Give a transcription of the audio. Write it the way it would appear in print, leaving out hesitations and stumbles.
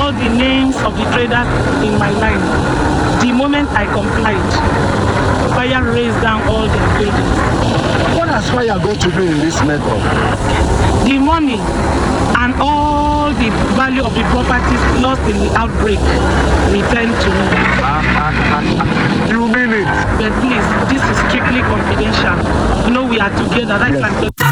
all the names of the traders in my line. The moment I complied, fire raised down all their buildings. What has fire got to do in this matter? The money and all the value of the properties lost in the outbreak returned to me. You mean it? But please, this is strictly confidential. You know, we are together. That's